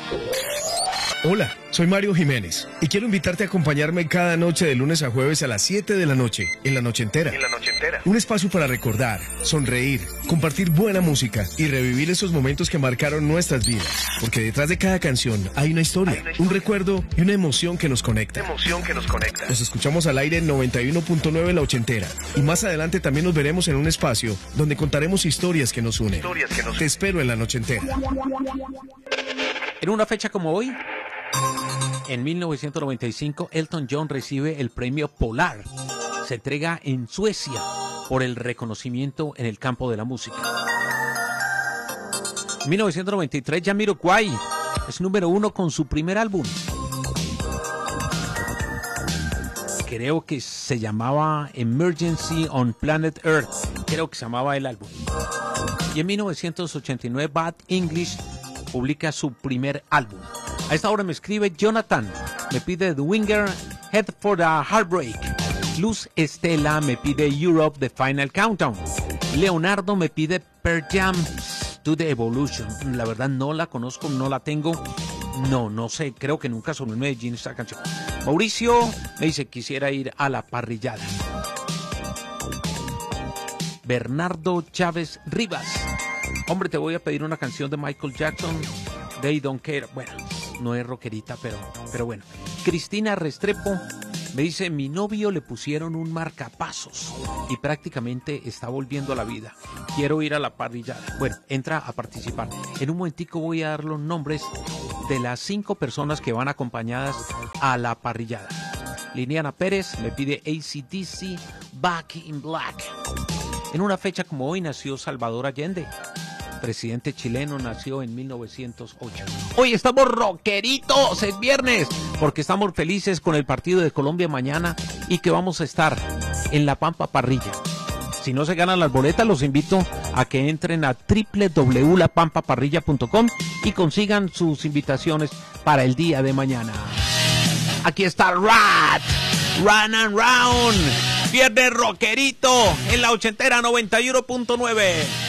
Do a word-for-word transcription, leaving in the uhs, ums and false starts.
Hola, soy Mario Jiménez y quiero invitarte a acompañarme cada noche de lunes a jueves a las siete de la noche, en La Noche Entera. En La Noche Entera. Un espacio para recordar, sonreír, compartir buena música y revivir esos momentos que marcaron nuestras vidas. Porque detrás de cada canción hay una historia, hay una historia. un recuerdo y una emoción que nos conecta. Una emoción que nos conecta. Nos escuchamos al aire en noventa y uno punto nueve La Ochentera. Y más adelante también nos veremos en un espacio donde contaremos historias que nos unen. Historias que nos Te espero en La Noche Entera. En una fecha como hoy, en mil novecientos noventa y cinco, Elton John recibe el premio Polar. Se entrega en Suecia por el reconocimiento en el campo de la música. En mil novecientos noventa y tres, Jamiroquai es número uno con su primer álbum. Creo que se llamaba Emergency on Planet Earth. Creo que se llamaba el álbum. Y en mil novecientos ochenta y nueve, Bad English publica su primer álbum. A esta hora me escribe Jonathan, me pide The Winger, Head for the Heartbreak. Luz Estela me pide Europe, The Final Countdown. Leonardo me pide Pearl Jam, To the Evolution. La verdad no la conozco, no la tengo. No, no sé, creo que nunca sonó en Medellín esta canción. Mauricio me dice, quisiera ir a la parrillada. Bernardo Chávez Rivas. Hombre, te voy a pedir una canción de Michael Jackson, They Don't Care. Bueno, no es rockerita, pero, pero bueno. Cristina Restrepo me dice, mi novio le pusieron un marcapasos y prácticamente está volviendo a la vida. Quiero ir a la parrillada. Bueno, entra a participar. En un momentico voy a dar los nombres de las cinco personas que van acompañadas a la parrillada. Liliana Pérez me pide A C D C, Back in Black. En una fecha como hoy nació Salvador Allende. Presidente chileno, nació en mil novecientos ocho. Hoy estamos rockeritos, es viernes, porque estamos felices con el partido de Colombia mañana y que vamos a estar en La Pampa Parrilla. Si no se ganan las boletas, los invito a que entren a doble u doble u doble u punto la pampa parrilla punto com y consigan sus invitaciones para el día de mañana. Aquí está Rat, Run and Round, viernes rockerito en La Ochentera noventa y uno punto nueve.